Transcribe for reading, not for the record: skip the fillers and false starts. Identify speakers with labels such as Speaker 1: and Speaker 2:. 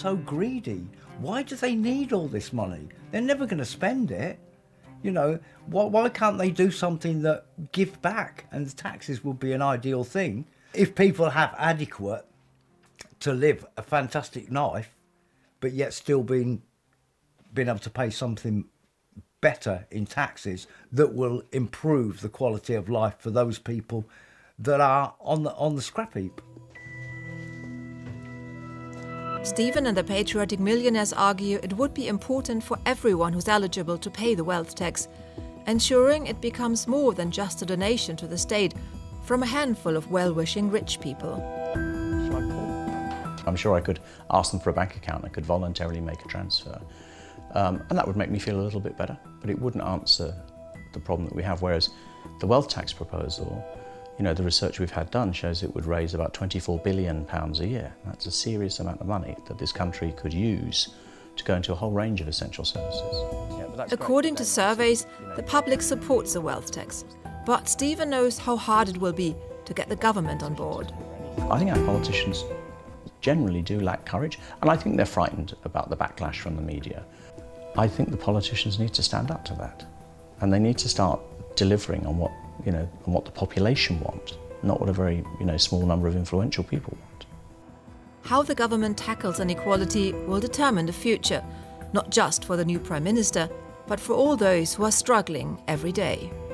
Speaker 1: so greedy? Why do they need all this money? They're never going to spend it. You know, why can't they do something that give back? And the taxes would be an ideal thing. If people have adequate to live a fantastic life, but yet still being able to pay something better in taxes that will improve the quality of life for those people that are on the scrap heap.
Speaker 2: Stephen and the Patriotic Millionaires argue it would be important for everyone who's eligible to pay the wealth tax, ensuring it becomes more than just a donation to the state from a handful of well-wishing rich people.
Speaker 3: I'm sure I could ask them for a bank account. I could voluntarily make a transfer. And that would make me feel a little bit better, but it wouldn't answer the problem that we have. Whereas the wealth tax proposal, you know, the research we've had done shows it would raise about £24 billion a year. That's a serious amount of money that this country could use to go into a whole range of essential services.
Speaker 2: According to surveys, the public supports the wealth tax. But Stephen knows how hard it will be to get the government on board.
Speaker 3: I think our politicians generally do lack courage, and I think they're frightened about the backlash from the media. I think the politicians need to stand up to that, and they need to start delivering on what the population want, not what a very small number of influential people want.
Speaker 2: How the government tackles inequality will determine the future, not just for the new Prime Minister, but for all those who are struggling every day.